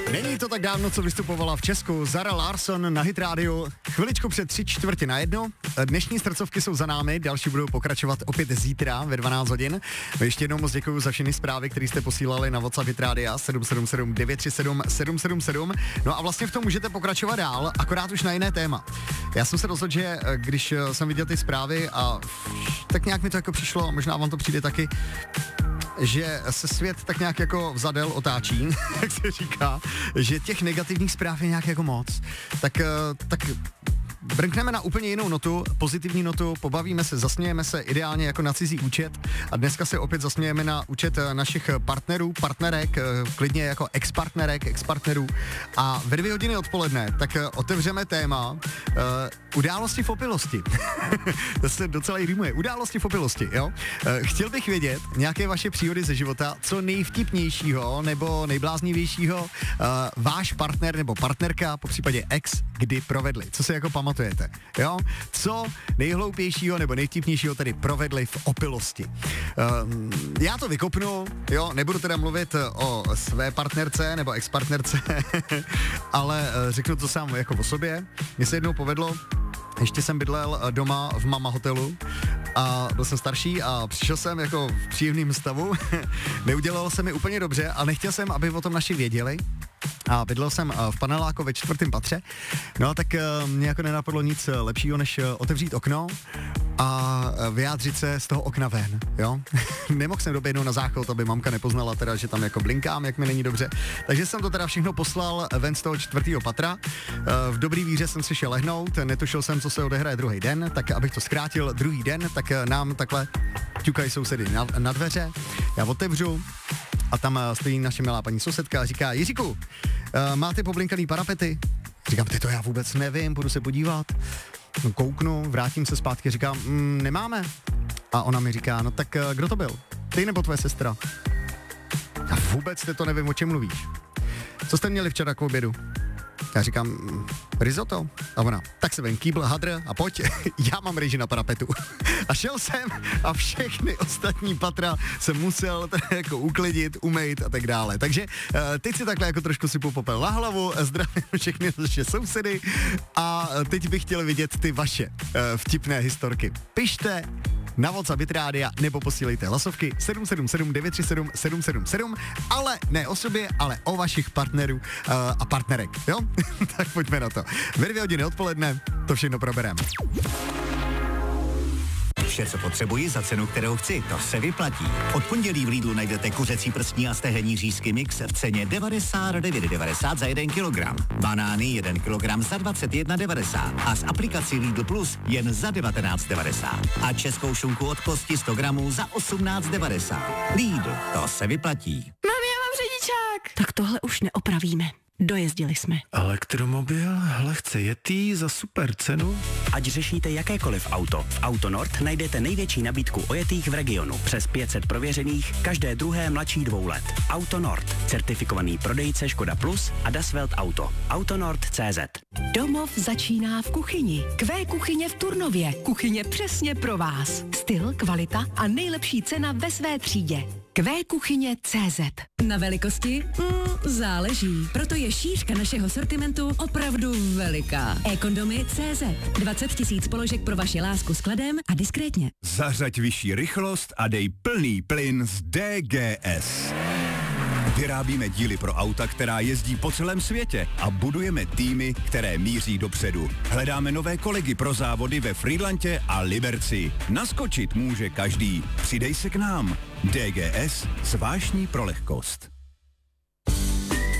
Není to tak dávno, co vystupovala v Česku Zara Larsson na Hit Radio. Chviličku před 3:45. Dnešní srdcovky jsou za námi, další budou pokračovat opět zítra ve 12 hodin. Ještě jednou moc děkuju za všechny zprávy, které jste posílali na WhatsApp Hit Radio 777 937 777. No a vlastně v tom můžete pokračovat dál, akorát už na jiné téma. Já jsem se rozhodl, že když jsem viděl ty zprávy a tak nějak mi to jako přišlo, možná vám to přijde taky, že se svět tak nějak jako vzadel otáčí, jak se říká, že těch negativních zpráv je nějak jako moc, tak brnkneme na úplně jinou notu, pozitivní notu, pobavíme se, zasmějeme se ideálně jako na cizí účet a dneska se opět zasmějeme na účet našich partnerů, partnerek, klidně jako ex-partnerů a ve 2 hodiny odpoledne tak otevřeme téma události v opilosti. To se docela i rýmuje. Události v opilosti, jo? Chtěl bych vědět nějaké vaše příhody ze života, co nejvtipnějšího nebo nejbláznivějšího váš partner nebo partnerka, popřípadě ex, kdy provedli. Co si jako pamatujete, jo? Co nejhloupějšího nebo nejvtipnějšího tedy provedli v opilosti. Já to vykopnu, jo? Nebudu teda mluvit o své partnerce nebo ex-partnerce, ale řeknu to sám jako o sobě. Mně se jednou povedlo, ještě jsem bydlel doma v mama hotelu a byl jsem starší a přišel jsem jako v příjemném stavu. Neudělalo se mi úplně dobře a nechtěl jsem, aby o tom naši věděli. A bydlel jsem v paneláku ve 4. patře. No tak mě jako nenapadlo nic lepšího, než otevřít okno a vyjádřit se z toho okna ven, jo. Nemohl jsem doběhnout na záchod, aby mamka nepoznala teda, že tam jako blinkám, jak mi není dobře. Takže jsem to teda všechno poslal ven z toho 4. patra. V dobrý víře jsem si šel lehnout, netušil jsem, co se odehraje druhý den, tak abych to zkrátil, druhý den, tak nám takhle ťukají sousedy na dveře. Já otevřu a tam stojí naše milá paní sousedka a říká: Jiříku, máte poblinkaný parapety? Říkám, ty to já vůbec nevím, půjdu se podívat. Kouknu, vrátím se zpátky, říkám, nemáme. A ona mi říká, no tak kdo to byl? Ty nebo tvoje sestra? Já vůbec to nevím, o čem mluvíš. Co jste měli včera k obědu? Já říkám, risotto. A ona, tak se ven kýbl, hadr a pojď, já mám ryži na parapetu. A šel jsem a všechny ostatní patra jsem musel jako uklidit, umýt a tak dále. Takže teď si takhle jako trošku sypu popel na hlavu, zdravím všechny naše sousedy a teď bych chtěl vidět ty vaše vtipné historky. Pište na WhatsApp Hit Rádia nebo posílejte hlasovky 777 937 777, ale ne o sobě, ale o vašich partnerů a partnerek, jo? Tak pojďme na to. Ve 2 hodiny odpoledne to všechno probereme. Vše, co potřebuji za cenu, kterou chci, to se vyplatí. Od pondělí v Lidlu najdete kuřecí prstní a stehenní řízky mix v ceně 99,90 za 1 kilogram. Banány 1 kilogram za 21,90 a z aplikací Lidl Plus jen za 19,90. A českou šunku od kosti 100 gramů za 18,90. Lidl, to se vyplatí. Mami, já mám řidičák. Tak tohle už neopravíme. Dojezdili jsme. Elektromobil, lehce jetý za super cenu. Ať řešíte jakékoliv auto, v Auto Nord najdete největší nabídku ojetých v regionu. Přes 500 prověřených, každé druhé mladší 2 let. Auto Nord, certifikovaný prodejce Škoda Plus a Das Welt Auto. Autonord.cz. Domov začíná v kuchyni. Q kuchyně v Turnově. Kuchyně přesně pro vás. Styl, kvalita a nejlepší cena ve své třídě. QKuchyně.cz. Na velikosti? Záleží. Proto je šířka našeho sortimentu opravdu veliká. E-kondomy.cz. 20 000 položek pro vaši lásku s kladem a diskrétně. Zařaď vyšší rychlost a dej plný plyn z DGS. Vyrábíme díly pro auta, která jezdí po celém světě a budujeme týmy, které míří dopředu. Hledáme nové kolegy pro závody ve Frýdlantě a Liberci. Naskočit může každý. Přidej se k nám. DGS, zvláštní pro lehkost.